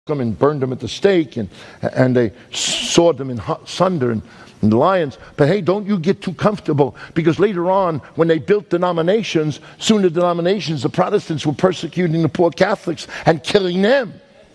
them and burned them at the stake, and they sawed them in sunder, and the lions. But hey, don't you get too comfortable, because later on, when they built denominations, soon the denominations, the Protestants were persecuting the poor Catholics and killing them.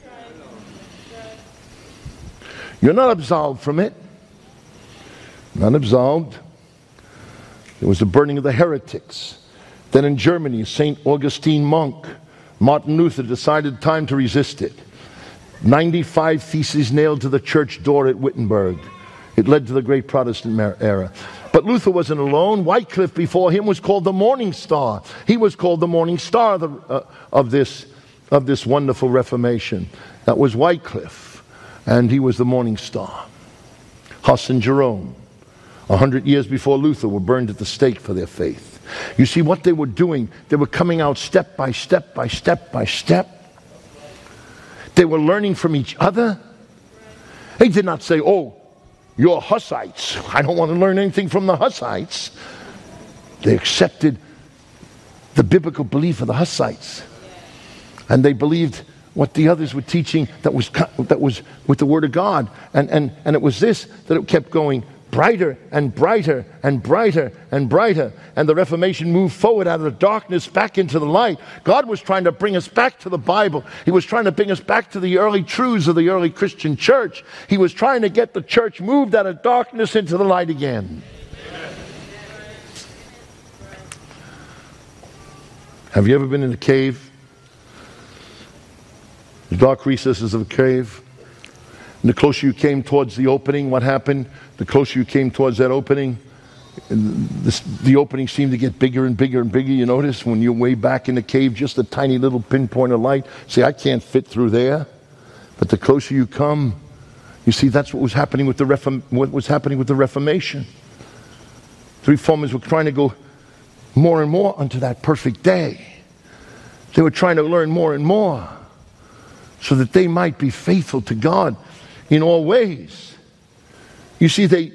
You're not absolved from it. Not absolved. There was the burning of the heretics. Then in Germany, St. Augustine monk, Martin Luther, decided time to resist it. 95 theses nailed to the church door at Wittenberg. It led to the great Protestant era. But Luther wasn't alone. Wycliffe before him was called the Morning Star. He was called the Morning Star of this wonderful Reformation. That was Wycliffe, and he was the Morning Star. Huss and Jerome, 100 years before Luther, were burned at the stake for their faith. You see what they were doing? They were coming out step by step by step by step. They were learning from each other. They did not say, oh, you're Hussites. I don't want to learn anything from the Hussites. They accepted the biblical belief of the Hussites. And they believed what the others were teaching that was with the Word of God. And it was this, that it kept going brighter and brighter and brighter and brighter. And the Reformation moved forward out of the darkness back into the light. God was trying to bring us back to the Bible. He was trying to bring us back to the early truths of the early Christian church. He was trying to get the church moved out of darkness into the light again. Have you ever been in a cave? The dark recesses of a cave? And the closer you came towards the opening, what happened? The closer you came towards that opening, the opening seemed to get bigger and bigger and bigger. You notice when you're way back in the cave, just a tiny little pinpoint of light. See, I can't fit through there. But the closer you come, you see, that's what was happening with the Reformation. The Reformers were trying to go more and more unto that perfect day. They were trying to learn more and more so that they might be faithful to God in all ways. You see, they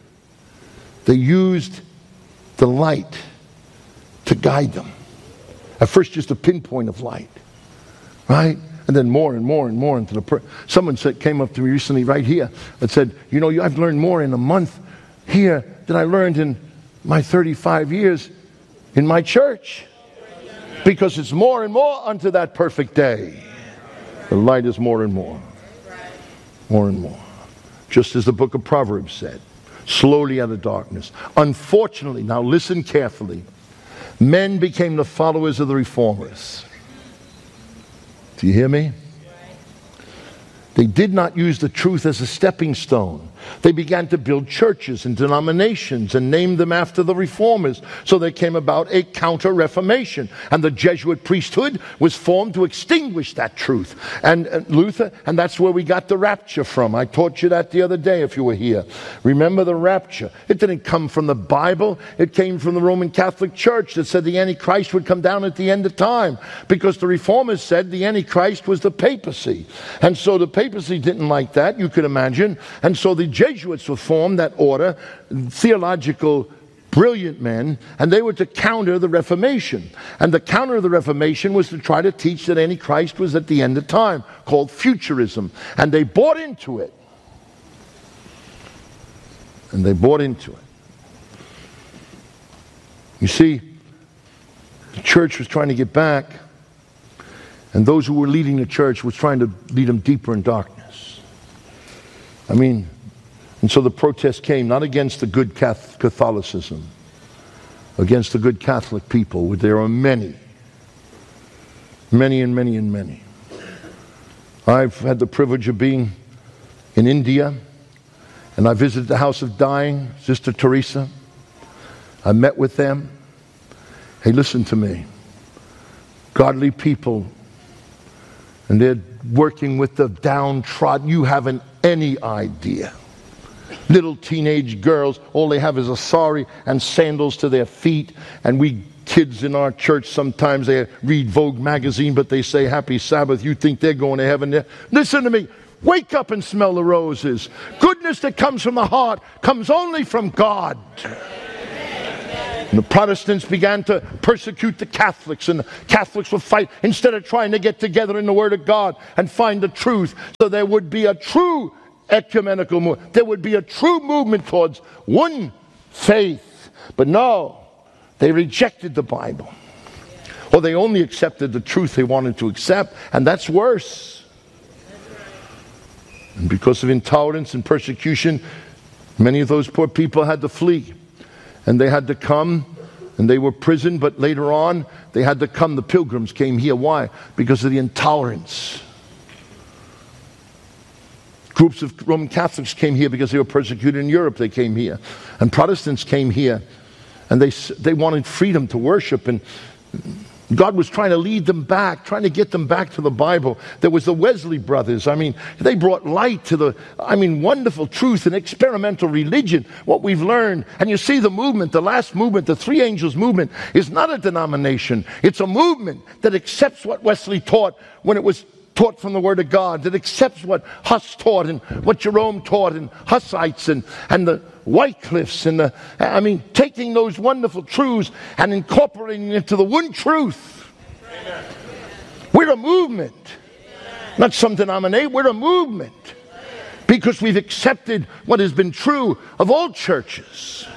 used the light to guide them. At first, just a pinpoint of light, right? And then more and more and more into the... Someone came up to me recently right here and said, you know, I've learned more in a month here than I learned in my 35 years in my church. Because it's more and more unto that perfect day. The light is more and more. More and more. Just as the book of Proverbs said, slowly out of darkness. Unfortunately, now listen carefully, men became the followers of the reformers. Do you hear me? They did not use the truth as a stepping stone. They began to build churches and denominations and name them after the reformers. So there came about a counter-reformation. And the Jesuit priesthood was formed to extinguish that truth. And Luther, and that's where we got the rapture from. I taught you that the other day if you were here. Remember the rapture. It didn't come from the Bible. It came from the Roman Catholic Church that said the Antichrist would come down at the end of time. Because the reformers said the Antichrist was the papacy. And so the papacy didn't like that, you could imagine. And so the Jesuits were formed, that order, theological, brilliant men, and they were to counter the Reformation. And the counter of the Reformation was to try to teach that Antichrist was at the end of time, called futurism. And they bought into it. And they bought into it. You see, the church was trying to get back, and those who were leading the church was trying to lead them deeper in darkness. I mean, and so the protest came not against the good Catholicism, against the good Catholic people. There are many. Many and many and many. I've had the privilege of being in India, and I visited the House of Dying, Sister Teresa. I met with them. Hey, listen to me. Godly people, and they're working with the downtrodden. You haven't any idea. Little teenage girls, all they have is a sari and sandals to their feet. And we kids in our church, sometimes they read Vogue magazine, but they say Happy Sabbath. You think they're going to heaven. Listen to me. Wake up and smell the roses. Goodness that comes from the heart comes only from God. And the Protestants began to persecute the Catholics, and the Catholics would fight instead of trying to get together in the Word of God and find the truth. So there would be a true ecumenical movement. There would be a true movement towards one faith. But no, they rejected the Bible. Or they only accepted the truth they wanted to accept, and that's worse. And because of intolerance and persecution, many of those poor people had to flee. And they had to come, and they were imprisoned, but later on, they had to come. The Pilgrims came here. Why? Because of the intolerance. Groups of Roman Catholics came here because they were persecuted in Europe. They came here. And Protestants came here, and they wanted freedom to worship, and God was trying to lead them back, trying to get them back to the Bible. There was the Wesley brothers. They brought light to wonderful truth and experimental religion, what we've learned. And you see the movement, the last movement, the Three Angels movement, is not a denomination. It's a movement that accepts what Wesley taught when it was taught from the Word of God, that accepts what Huss taught and what Jerome taught, and Hussites and the Wycliffes, and taking those wonderful truths and incorporating it into the one truth. Amen. We're a movement, not some denomination. We're a movement because we've accepted what has been true of all churches.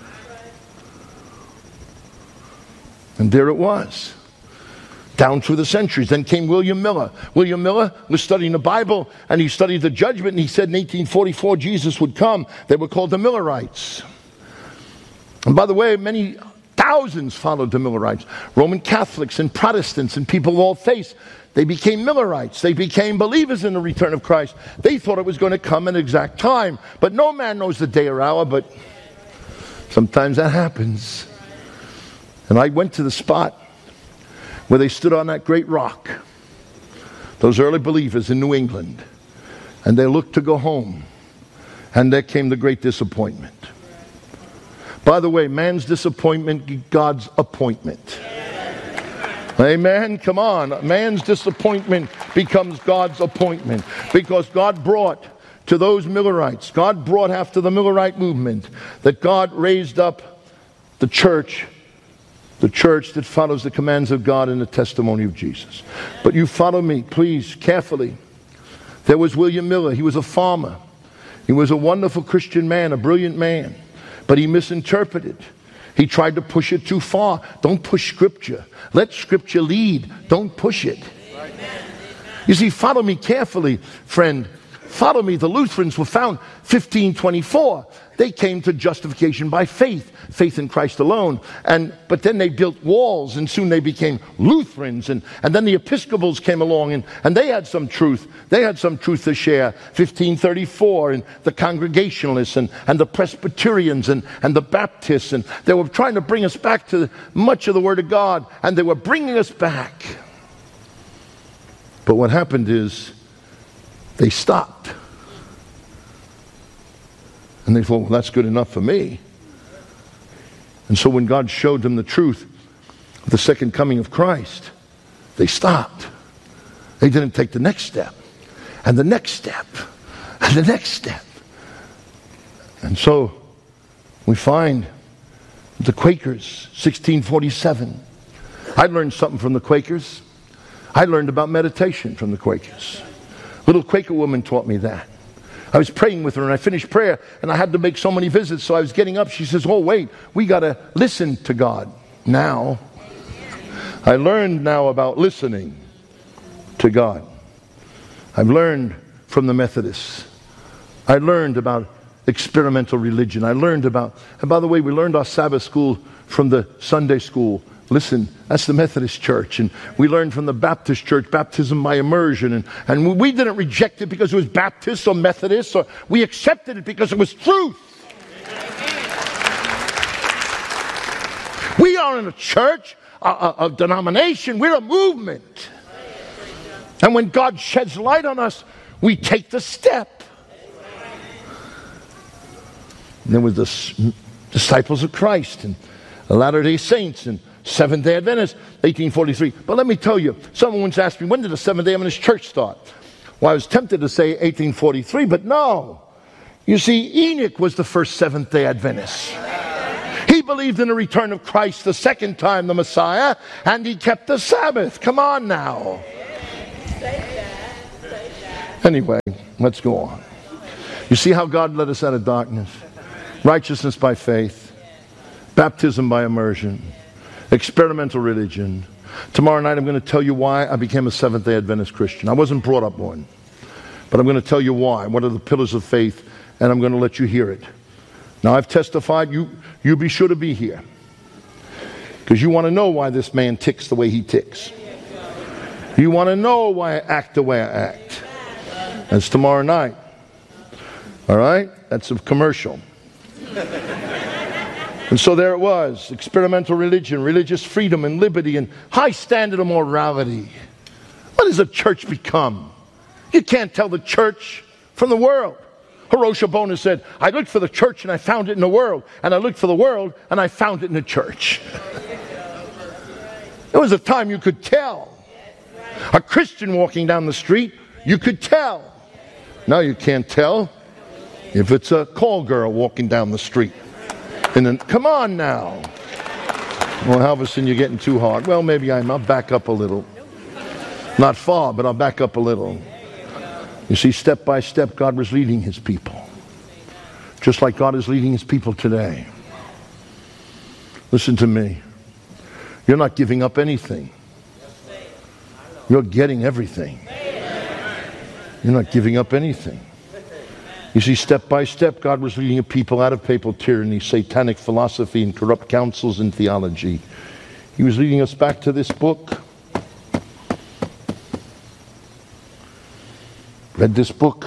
And there it was, down through the centuries. Then came William Miller. William Miller was studying the Bible, and he studied the judgment, and he said in 1844 Jesus would come. They were called the Millerites. And by the way, many thousands followed the Millerites. Roman Catholics and Protestants and people of all faiths, they became Millerites. They became believers in the return of Christ. They thought it was going to come in exact time. But no man knows the day or hour, but sometimes that happens. And I went to the spot where they stood on that great rock, those early believers in New England, and they looked to go home, and there came the great disappointment. By the way, man's disappointment, God's appointment. Amen? Come on. Man's disappointment becomes God's appointment, because God brought to those Millerites, God brought after the Millerite movement, that God raised up the church that follows the commands of God and the testimony of Jesus. But you follow me, please, carefully. There was William Miller. He was a farmer. He was a wonderful Christian man, a brilliant man. But he misinterpreted. He tried to push it too far. Don't push Scripture. Let Scripture lead. Don't push it. You see, follow me carefully, friend. Follow me. The Lutherans were found 1524. They came to justification by faith in Christ alone. But then they built walls, and soon they became Lutherans. And then the Episcopals came along, and they had some truth. They had some truth to share. 1534, and the Congregationalists, and the Presbyterians, and the Baptists. And they were trying to bring us back to much of the Word of God, and they were bringing us back. But what happened is, they stopped. And they thought, well, that's good enough for me. And so when God showed them the truth of the second coming of Christ, they stopped. They didn't take the next step, and the next step, and the next step. And so we find the Quakers, 1647. I learned something from the Quakers. I learned about meditation from the Quakers. Little Quaker woman taught me that. I was praying with her, and I finished prayer, and I had to make so many visits, so I was getting up. She says, oh, wait, we got to listen to God now. I learned now about listening to God. I've learned from the Methodists. I learned about experimental religion. I learned about, and by the way, we learned our Sabbath school from the Sunday school. Listen, that's the Methodist church. And we learned from the Baptist church, baptism by immersion. And we didn't reject it because it was Baptist or Methodist. Or we accepted it because it was truth. We aren't a church, a denomination. We're a movement. And when God sheds light on us, we take the step. And there were the disciples of Christ and the Latter-day Saints and Seventh-day Adventists, 1843. But let me tell you, someone once asked me, when did the Seventh-day Adventist church start? Well, I was tempted to say 1843, but no. You see, Enoch was the first Seventh-day Adventist. He believed in the return of Christ the second time, the Messiah, and he kept the Sabbath. Come on now. Anyway, let's go on. You see how God led us out of darkness? Righteousness by faith, baptism by immersion, experimental religion. Tomorrow night I'm going to tell you why I became a Seventh-day Adventist Christian. I wasn't brought up one, but I'm going to tell you why. What are the pillars of faith? And I'm going to let you hear it. Now I've testified. You be sure to be here, because you want to know why this man ticks the way he ticks. You want to know why I act the way I act. That's tomorrow night. All right? That's a commercial. And so there it was. Experimental religion, religious freedom and liberty, and high standard of morality. What does a church become? You can't tell the church from the world. Hiroshi Bona said, I looked for the church and I found it in the world. And I looked for the world and I found it in the church. There was a time you could tell. A Christian walking down the street, you could tell. Now you can't tell if it's a call girl walking down the street. And then, come on now. Well, Halverson, you're getting too hard. Well, maybe I'll back up a little. Not far, but I'll back up a little. You see, step by step, God was leading his people. Just like God is leading his people today. Listen to me. You're not giving up anything. You're getting everything. You're not giving up anything. You see, step by step, God was leading a people out of papal tyranny, satanic philosophy, and corrupt councils and theology. He was leading us back to this book. Read this book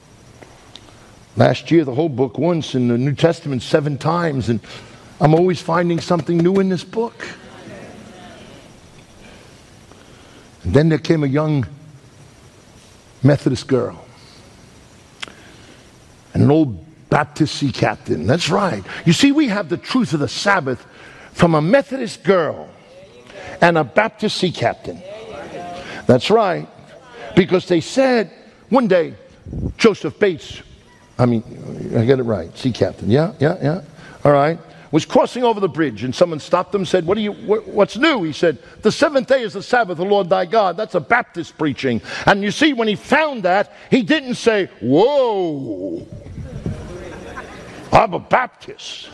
last year, the whole book once, in the New Testament 7 times, and I'm always finding something new in this book. And then there came a young Methodist girl. And an old Baptist sea captain. That's right. You see, we have the truth of the Sabbath from a Methodist girl and a Baptist sea captain. That's right. Because they said one day, Joseph Bates, I get it right, sea captain. Yeah. All right. Was crossing over the bridge, and someone stopped him and said, what's new? He said, the 7th day is the Sabbath, the Lord thy God. That's a Baptist preaching. And you see, when he found that, he didn't say, whoa, I'm a Baptist.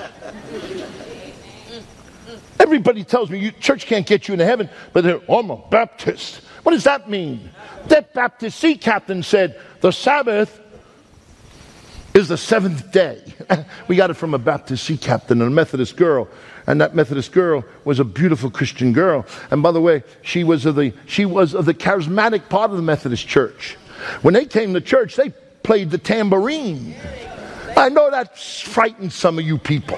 Everybody tells me, church can't get you into heaven, but I'm a Baptist. What does that mean? That Baptist sea captain said, the Sabbath is the 7th day. We got it from a Baptist sea captain and a Methodist girl. And that Methodist girl was a beautiful Christian girl. And by the way, she was of the charismatic part of the Methodist church. When they came to church, they played the tambourine. I know that frightened some of you people.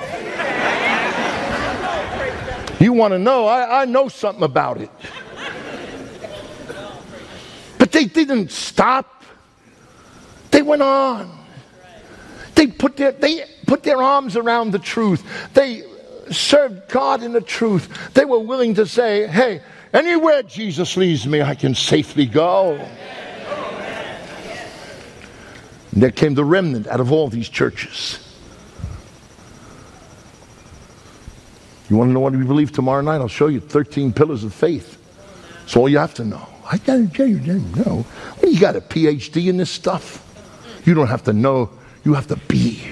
You want to know? I know something about it. But they didn't stop. They went on. They put their arms around the truth. They served God in the truth. They were willing to say, hey, anywhere Jesus leads me, I can safely go. And there came the remnant out of all these churches. You want to know what we believe tomorrow night? I'll show you 13 pillars of faith. That's all you have to know. I got to tell you, know. You got a PhD in this stuff. You don't have to know. You have to be.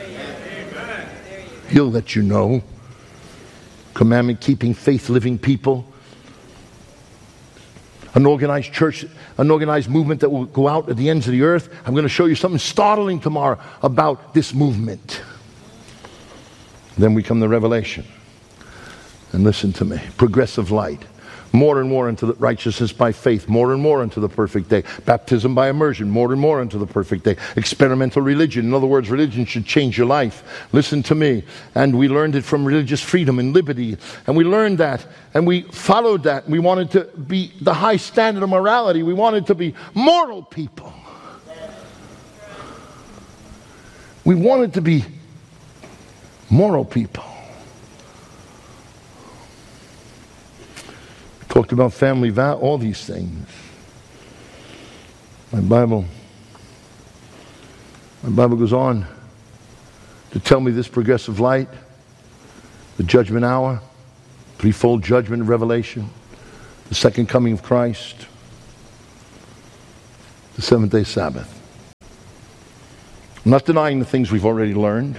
He'll let you know. Commandment-keeping, faith-living people. An organized church, an organized movement that will go out at the ends of the earth. I'm going to show you something startling tomorrow about this movement. Then we come to Revelation. And listen to me. Progressive light. More and more into the righteousness by faith. More and more into the perfect day. Baptism by immersion. More and more into the perfect day. Experimental religion. In other words, religion should change your life. Listen to me. And we learned it from religious freedom and liberty. And we learned that. And we followed that. We wanted to be the high standard of morality. We wanted to be moral people. We wanted to be moral people. Talked about family vow, all these things. My Bible goes on to tell me this progressive light the judgment hour, threefold judgment of Revelation, the second coming of Christ, the seventh-day Sabbath. I'm not denying the things we've already learned,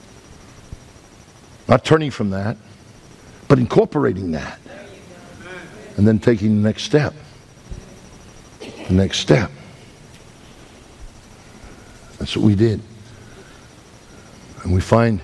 not turning from that, but incorporating that, and then taking the next step. The next step. That's what we did. And we find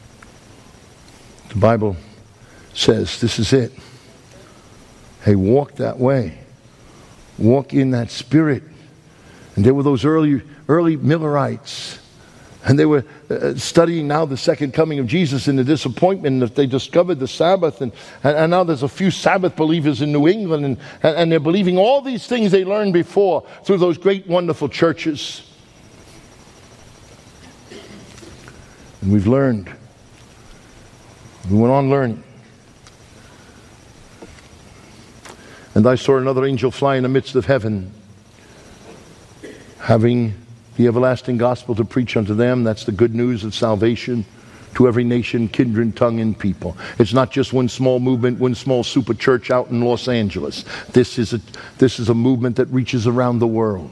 the Bible says this is it. Hey, walk that way. Walk in that spirit. And there were those early Millerites. And they were studying now the second coming of Jesus in the disappointment that they discovered the Sabbath. And now there's a few Sabbath believers in New England. And they're believing all these things they learned before through those great, wonderful churches. And we've learned. We went on learning. And I saw another angel fly in the midst of heaven, having the everlasting gospel to preach unto them. That's the good news of salvation to every nation, kindred, tongue, and people. It's not just one small movement, one small super church out in Los Angeles. This is a movement that reaches around the world.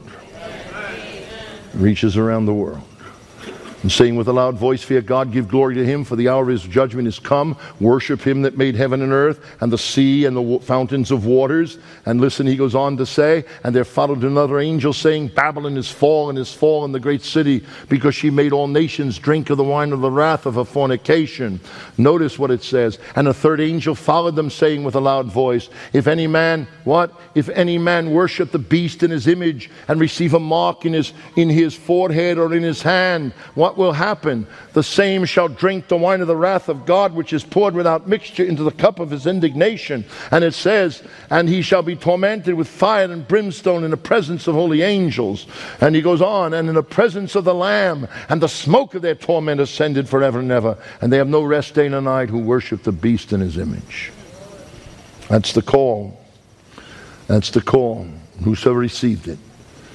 Reaches around the world. And saying with a loud voice, fear God, give glory to him, for the hour of his judgment is come. Worship him that made heaven and earth, and the sea, and the fountains of waters. And listen, he goes on to say, and there followed another angel saying, Babylon is fallen, the great city, because she made all nations drink of the wine of the wrath of her fornication. Notice what it says. And a third angel followed them, saying with a loud voice, if any man, what? If any man worship the beast in his image, and receive a mark in his forehead or in his hand, what will happen? The same shall drink the wine of the wrath of God, which is poured without mixture into the cup of his indignation. And it says, and he shall be tormented with fire and brimstone in the presence of holy angels. And he goes on, and in the presence of the Lamb, and the smoke of their torment ascended forever and ever. And they have no rest day nor night who worship the beast in his image. That's the call. That's the call. Whosoever received it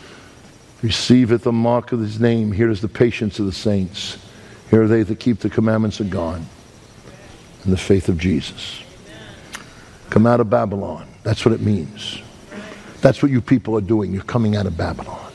receiveth the mark of his name. Here is the patience of the saints. Here are they that keep the commandments of God and the faith of Jesus. Come out of Babylon. That's what it means. That's what you people are doing. You're coming out of Babylon.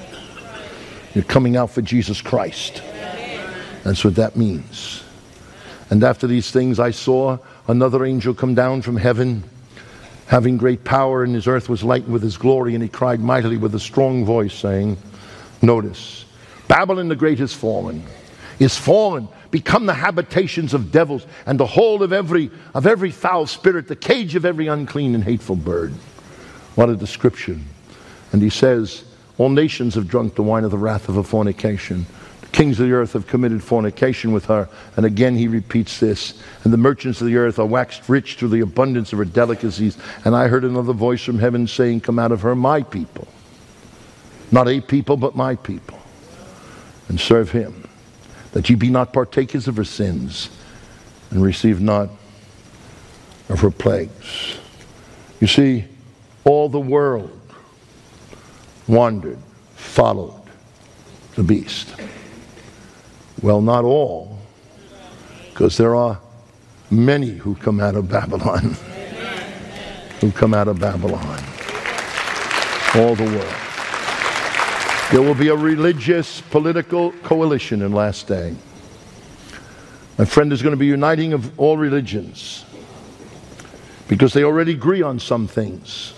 You're coming out for Jesus Christ. That's what that means. And after these things I saw another angel come down from heaven, having great power, and his earth was lightened with his glory, and he cried mightily with a strong voice, saying, notice, Babylon the great is fallen, become the habitations of devils, and the hold of every foul spirit, the cage of every unclean and hateful bird. What a description. And he says, all nations have drunk the wine of the wrath of her fornication. Kings of the earth have committed fornication with her. And again he repeats this. And the merchants of the earth are waxed rich through the abundance of her delicacies. And I heard another voice from heaven saying, come out of her, my people. Not a people, but my people. And serve him, that ye be not partakers of her sins, and receive not of her plagues. You see, all the world wandered, followed the beast. Well, not all, because there are many who come out of Babylon. Who come out of Babylon. All the world. There will be a religious, political coalition in last day. My friend, there's going to be uniting of all religions, because they already agree on some things.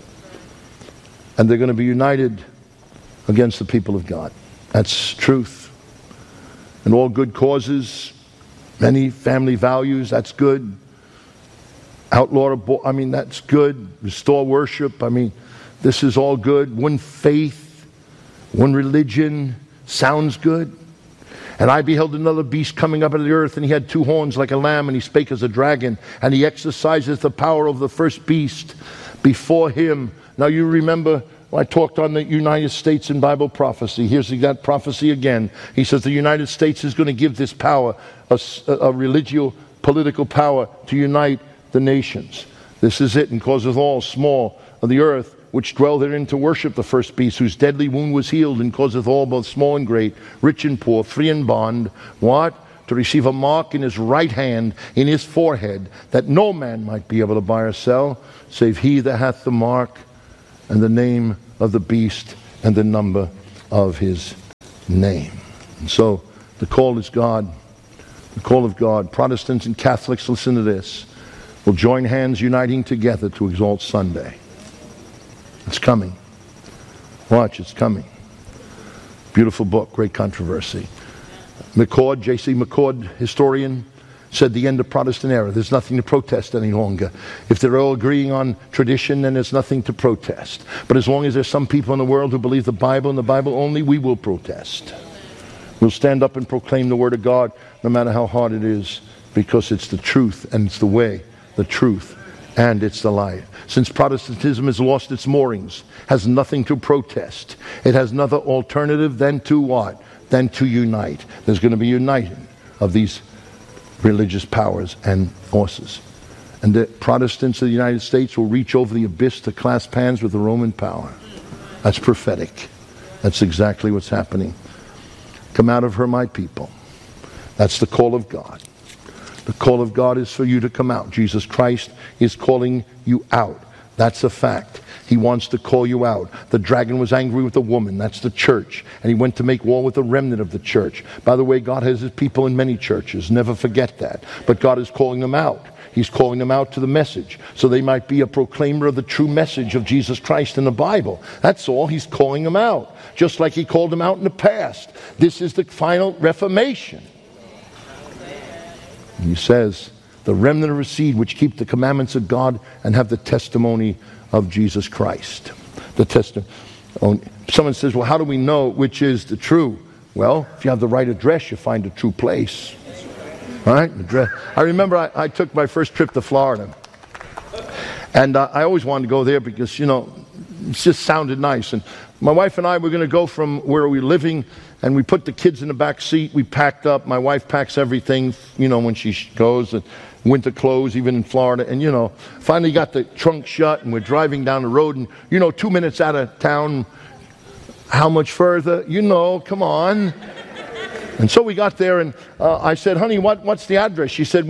And they're going to be united against the people of God. That's truth. And all good causes, many family values, that's good. Outlaw, that's good. Restore worship, this is all good. One faith, one religion, sounds good. And I beheld another beast coming up out of the earth, and he had two horns like a lamb, and he spake as a dragon, and he exercises the power of the first beast before him. Now you remember, I talked on the United States in Bible prophecy. Here's that prophecy again. He says the United States is going to give this power, a religio-political power, to unite the nations. This is it, and causeth all small of the earth which dwell therein to worship the first beast, whose deadly wound was healed, and causeth all, both small and great, rich and poor, free and bond, what? to receive a mark in his right hand, in his forehead, that no man might be able to buy or sell, save he that hath the mark and the name of the beast and the number of his name. And so the call is God. The call of God. Protestants and Catholics, listen to this, will join hands uniting together to exalt Sunday. It's coming. Watch, it's coming. Beautiful book, great controversy. McCord, J.C. McCord, historian, said the end of Protestant era. There's nothing to protest any longer. If they're all agreeing on tradition, then there's nothing to protest. But as long as there's some people in the world who believe the Bible and the Bible only, we will protest. We'll stand up and proclaim the Word of God, no matter how hard it is, because it's the truth and it's the way, the truth, and it's the light. Since Protestantism has lost its moorings, has nothing to protest, it has another alternative than to what? Than to unite. There's going to be uniting of these religious powers and forces. And the Protestants of the United States will reach over the abyss to clasp hands with the Roman power. That's prophetic. That's exactly what's happening. Come out of her, my people. That's the call of God. The call of God is for you to come out. Jesus Christ is calling you out. That's a fact. He wants to call you out. The dragon was angry with the woman. That's the church. And he went to make war with the remnant of the church. By the way, God has his people in many churches. Never forget that. But God is calling them out. He's calling them out to the message, so they might be a proclaimer of the true message of Jesus Christ in the Bible. That's all. He's calling them out, just like he called them out in the past. This is the final Reformation. And he says, the remnant of the seed which keep the commandments of God and have the testimony of Jesus Christ. The testimony. Someone says, well, how do we know which is the true? Well, if you have the right address, you find a true place. Right? I remember I took my first trip to Florida. And I always wanted to go there because, it just sounded nice. And my wife and I were going to go from where we were living, and we put the kids in the back seat. We packed up. My wife packs everything, when she goes, and winter clothes, even in Florida. And, finally got the trunk shut, and we're driving down the road. And, 2 minutes out of town, how much further? Come on. And so we got there, and I said, honey, what's the address? She said,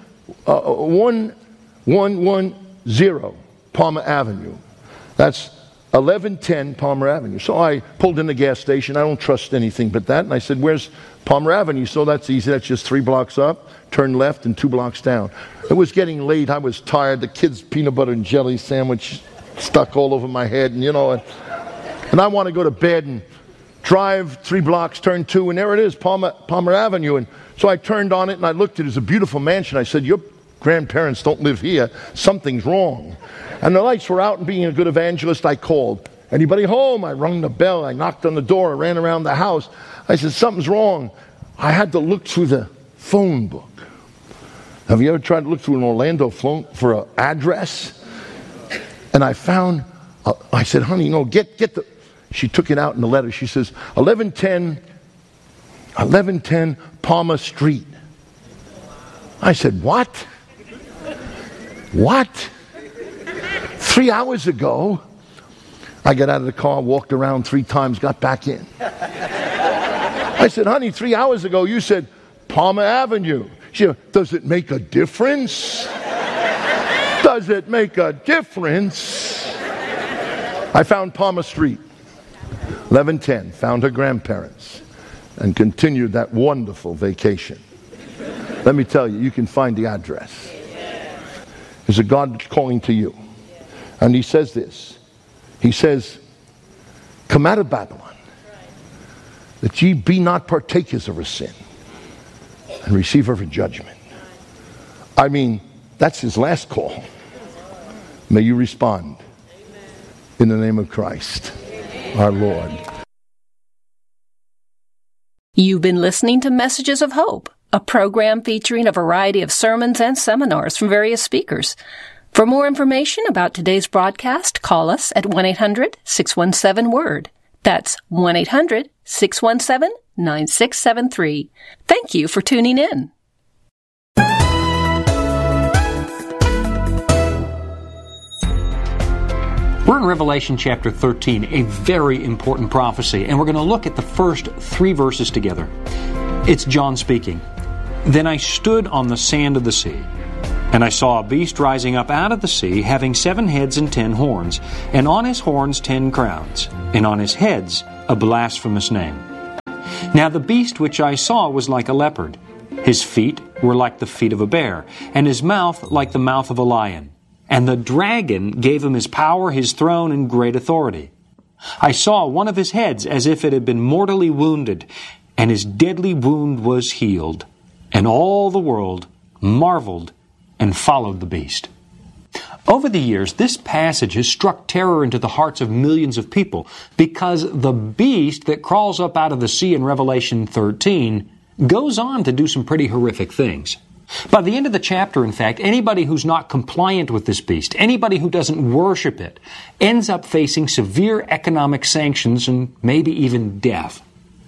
1110 Palmer Avenue. That's 1110 Palmer Avenue. So I pulled in the gas station. I don't trust anything but that. And I said, where's Palmer Avenue? So that's easy. That's just 3 blocks up, turn left, and 2 blocks down. It was getting late. I was tired. The kids' peanut butter and jelly sandwich stuck all over my head, and I want to go to bed and drive 3 blocks, turn 2, and there it is, Palmer Avenue. And so I turned on it, and I looked at it. It's a beautiful mansion. I said, your grandparents don't live here. Something's wrong. And the lights were out, and being a good evangelist, I called. Anybody home? I rung the bell. I knocked on the door. I ran around the house. I said, something's wrong. I had to look through the phone book. Have you ever tried to look through an Orlando phone for an address? And I found, I said, honey, get the... She took it out in the letter. She says, 1110 Palmer Street. I said, what? What? 3 hours ago, I got out of the car, walked around 3 times, got back in. I said, honey, 3 hours ago you said Palmer Avenue. She said, does it make a difference? Does it make a difference? I found Palmer Street. 1110, found her grandparents, and continued that wonderful vacation. Let me tell you, you can find the address. There's a God calling to you. And he says this. He says, come out of Babylon, that ye be not partakers of her sin, and receive her for judgment. I mean, that's his last call. May you respond in the name of Christ, our Lord. You've been listening to Messages of Hope, a program featuring a variety of sermons and seminars from various speakers. For more information about today's broadcast, call us at 1-800-617-WORD. That's 1-800-617-9673. Thank you for tuning in. We're in Revelation chapter 13, a very important prophecy, and we're going to look at the first 3 verses together. It's John speaking. Then I stood on the sand of the sea, and I saw a beast rising up out of the sea, having 7 heads and 10 horns, and on his horns 10 crowns, and on his heads a blasphemous name. Now the beast which I saw was like a leopard. His feet were like the feet of a bear, and his mouth like the mouth of a lion. And the dragon gave him his power, his throne, and great authority. I saw one of his heads as if it had been mortally wounded, and his deadly wound was healed. And all the world marveled and followed the beast. Over the years, this passage has struck terror into the hearts of millions of people because the beast that crawls up out of the sea in Revelation 13 goes on to do some pretty horrific things. By the end of the chapter, in fact, anybody who's not compliant with this beast, anybody who doesn't worship it, ends up facing severe economic sanctions and maybe even death.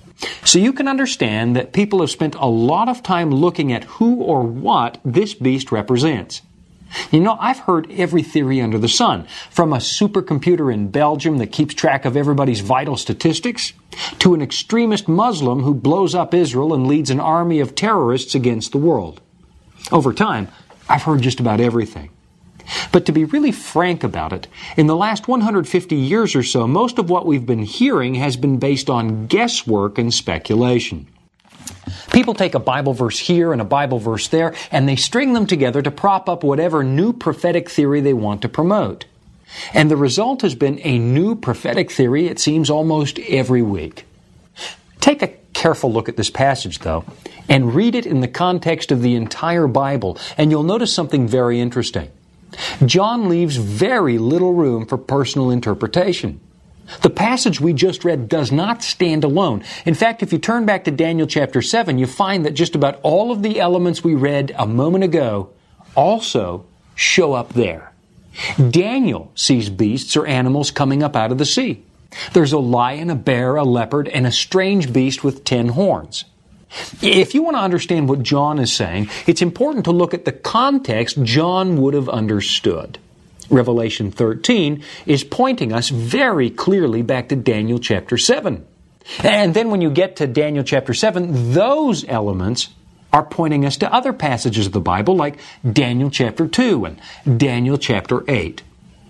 So you can understand that people have spent a lot of time looking at who or what this beast represents. You know, I've heard every theory under the sun, from a supercomputer in Belgium that keeps track of everybody's vital statistics, to an extremist Muslim who blows up Israel and leads an army of terrorists against the world. Over time, I've heard just about everything. But to be really frank about it, in the last 150 years or so, most of what we've been hearing has been based on guesswork and speculation. People take a Bible verse here and a Bible verse there, and they string them together to prop up whatever new prophetic theory they want to promote. And the result has been a new prophetic theory, it seems, almost every week. Take a careful look at this passage, though, and read it in the context of the entire Bible, and you'll notice something very interesting. John leaves very little room for personal interpretation. The passage we just read does not stand alone. In fact, if you turn back to Daniel chapter 7, you find that just about all of the elements we read a moment ago also show up there. Daniel sees beasts or animals coming up out of the sea. There's a lion, a bear, a leopard, and a strange beast with 10 horns. If you want to understand what John is saying, it's important to look at the context John would have understood. Revelation 13 is pointing us very clearly back to Daniel chapter 7. And then when you get to Daniel chapter 7, those elements are pointing us to other passages of the Bible like Daniel chapter 2 and Daniel chapter 8.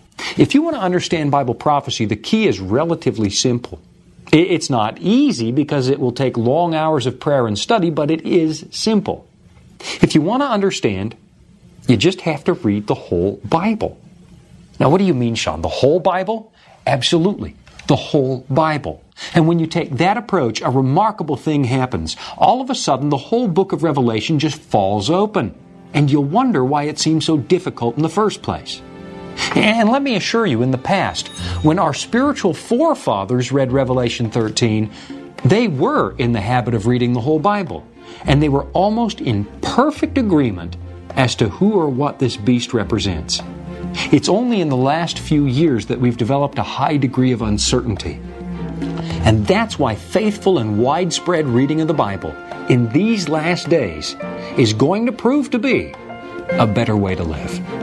If you want to understand Bible prophecy, the key is relatively simple. It's not easy because it will take long hours of prayer and study, but it is simple. If you want to understand, you just have to read the whole Bible. Now, what do you mean, Sean? The whole Bible? Absolutely. The whole Bible. And when you take that approach, a remarkable thing happens. All of a sudden, the whole book of Revelation just falls open. And you'll wonder why it seems so difficult in the first place. And let me assure you, in the past, when our spiritual forefathers read Revelation 13, they were in the habit of reading the whole Bible. And they were almost in perfect agreement as to who or what this beast represents. It's only in the last few years that we've developed a high degree of uncertainty. And that's why faithful and widespread reading of the Bible in these last days is going to prove to be a better way to live.